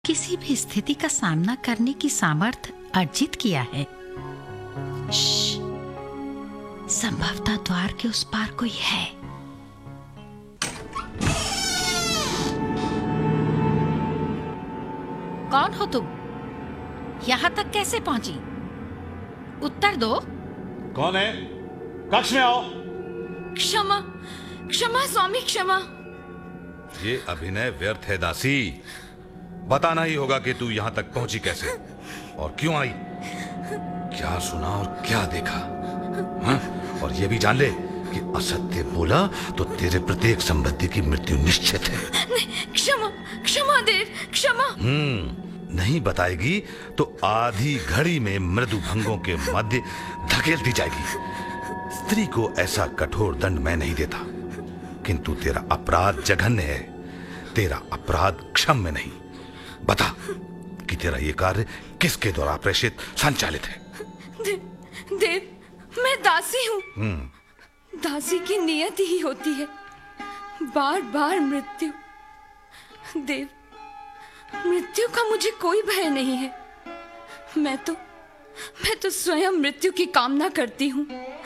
किसी भी स्थिति का सामना करने की सामर्थ्य अर्जित किया है। संभवतः द्वार के उस पार कोई है। कौन हो तुम? यहाँ तक कैसे पहुंची? उत्तर दो। कौन है? कक्ष में आओ। क्षमा, क्षमा स्वामी, क्षमा। ये अभिनय व्यर्थ है दासी। बताना ही होगा कि तू यहाँ तक पहुंची कैसे और क्यों आई, क्या सुना और क्या देखा। हाँ? और ये भी जान ले कि असत्य बोला तो तेरे प्रत्येक संबंधी की मृत्यु निश्चित है। क्षमा, क्षमा देव, क्षमा। नहीं बताएगी तो आधी घड़ी में मृदु भंगों के मध्य धकेल दी जाएगी। स्त्री को ऐसा कठोर दंड मैं नहीं देता, किंतु तेरा अपराध जघन्य है, तेरा अपराध क्षम्य नहीं। बता कि तेरा ये कार्य किसके द्वारा प्रेषित संचालित है? देव, मैं दासी हूँ। दासी की नियत ही होती है बार बार मृत्यु। देव, मृत्यु का मुझे कोई भय नहीं है। मैं तो स्वयं मृत्यु की कामना करती हूँ।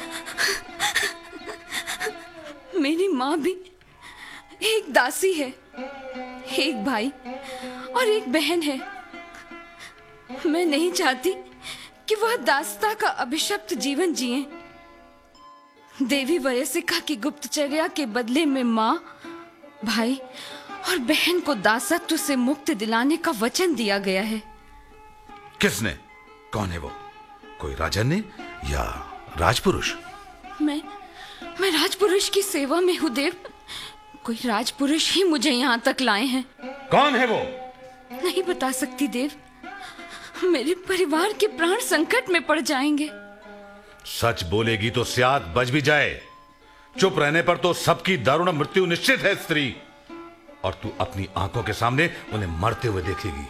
मेरी माँ भी एक दासी है, एक भाई और एक बहन है। मैं नहीं चाहती कि वह दासता का अभिशप्त जीवन जिए। देवी वयस्सिका की गुप्तचर्या के बदले में माँ, भाई और बहन को दासत्व से मुक्त दिलाने का वचन दिया गया है। किसने? कौन है वो? कोई राजन्य या राजपुरुष? मैं राजपुरुष की सेवा में हूँ देव। कोई राजपुरुष ही मुझे यहाँ तक लाए हैं। कौन है वो? नहीं बता सकती देव, मेरे परिवार के प्राण संकट में पड़ जाएंगे। सच बोलेगी तो स्यात बच भी जाए। चुप रहने पर तो सबकी दारुण मृत्यु निश्चित है स्त्री, और तू अपनी आंखों के सामने उन्हें मरते हुए देखेगी।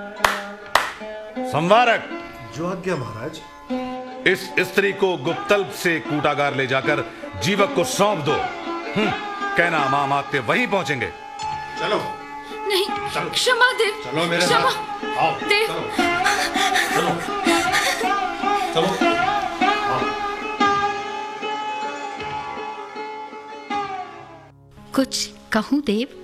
संवारक, जो आज्ञा महाराज। इस स्त्री को गुप्तल्प से कूटागार ले जाकर जीवक को सौंप दो। कहना मां माते वहीं पहुंचेंगे। चलो। नहीं, क्षमा देव, चलो मेरे क्षमा। साथ। आओ, देव, चलो, चलो। कुछ कहूं देव?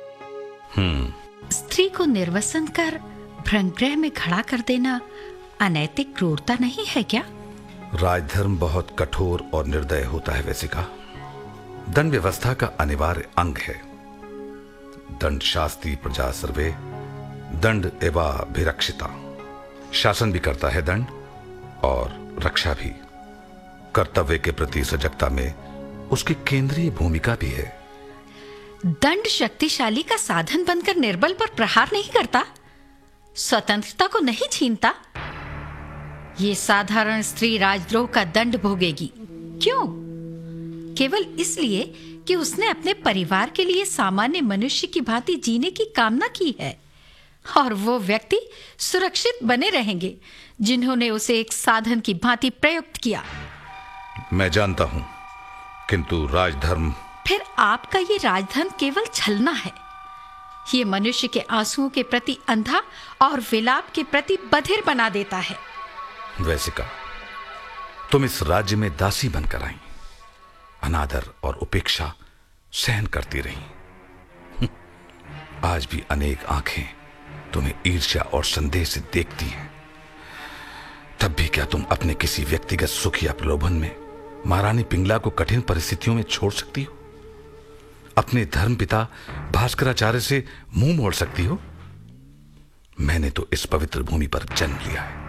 स्त्री को निर्वसन कर भ्रंगगृह में खड़ा कर देना अनैतिक क्रूरता नहीं है क्या? राजधर्म बहुत कठोर और निर्दय होता है वैसिका। दंड व्यवस्था का अनिवार्य अंग है। दंड शास्ति प्रजा सर्वे, दंड एवाभिरक्षिता। शासन भी करता है दंड और रक्षा भी। कर्तव्य के प्रति सजगता में उसकी केंद्रीय भूमिका भी है। दंड शक्तिशाली का साधन बनकर निर्बल पर प्रहार नहीं करता, स्वतंत्रता को नहीं छीनता। ये साधारण स्त्री राजद्रोह का दंड भोगेगी। क्यों? केवल इसलिए कि उसने अपने परिवार के लिए सामान्य मनुष्य की भांति जीने की कामना की है, और वो व्यक्ति सुरक्षित बने रहेंगे जिन्होंने उसे एक साधन की भांति प्रयुक्त किया। मैं जानता हूं, किंतु राजधर्म। फिर आपका ये राजधर्म केवल छलना है। ये मनुष्य के आंसुओं के प्रति अंधा और विलाप के प्रति बधिर बना देता है। वैसिका, तुम इस राज्य में दासी बनकर आई, अनादर और उपेक्षा सहन करती रही। आज भी अनेक आंखें तुम्हें ईर्ष्या और संदेह से देखती हैं। तब भी क्या तुम अपने किसी व्यक्तिगत सुख या प्रलोभन में महारानी पिंगला को कठिन परिस्थितियों में छोड़ सकती हो? अपने धर्म पिता भास्कराचार्य से मुंह मोड़ सकती हो? मैंने तो इस पवित्र भूमि पर जन्म लिया है।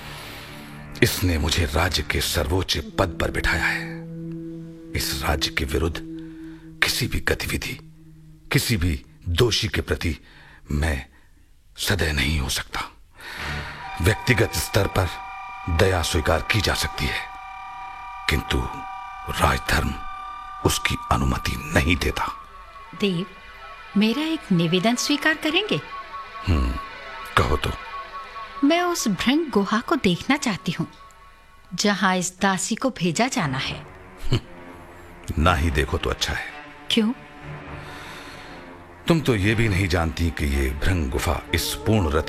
इसने मुझे राज्य के सर्वोच्च पद पर बिठाया है। इस राज्य के विरुद्ध किसी भी गतिविधि, किसी भी दोषी के प्रति मैं सदैव नहीं हो सकता। व्यक्तिगत स्तर पर दया स्वीकार की जा सकती है, किंतु राजधर्म उसकी अनुमति नहीं देता। देव, मेरा एक निवेदन स्वीकार करेंगे? कहो तो। मैं उस भृंग गुहा को देखना चाहती हूँ जहां इस दासी को भेजा जाना है। ना ही देखो तो अच्छा है। क्यों? तुम तो ये भी नहीं जानती कि ये भृंग गुफा इस पूर्ण रथ